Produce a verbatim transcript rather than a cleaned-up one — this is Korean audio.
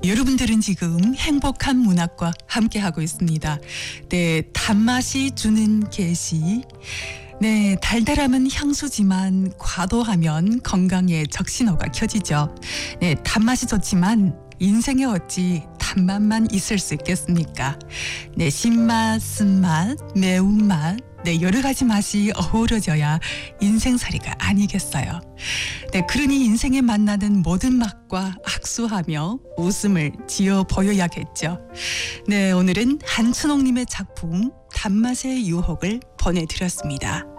여러분들은 지금 행복한 문학과 함께하고 있습니다. 네, 단맛이 주는 계시. 네, 달달함은 향수지만 과도하면 건강에 적신호가 켜지죠. 네, 단맛이 좋지만 인생에 어찌 단맛만 있을 수 있겠습니까? 네, 신맛, 쓴맛, 매운맛, 네, 여러 가지 맛이 어우러져야 인생살이가 아니겠어요. 네, 그러니 인생에 만나는 모든 맛과 악수하며 웃음을 지어 보여야겠죠. 네, 오늘은 한춘옥님의 작품 단맛의 유혹을 보내드렸습니다.